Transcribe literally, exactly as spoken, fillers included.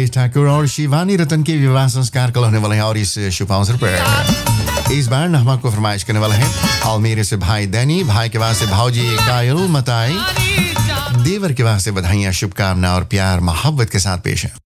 महेश ठाकुर और शिवानी रतन के विवाह संस्कार कल होने वाले हैं और इस शुभ अवसर पर इस बार नहमा को फरमाइश करने वाला है आलमेरे से भाई दैनी, भाई के वास्ते भाऊजी कायल मताई, देवर के वास्ते बधाइयां, शुभकामना और प्यार मोहब्बत के साथ पेश है।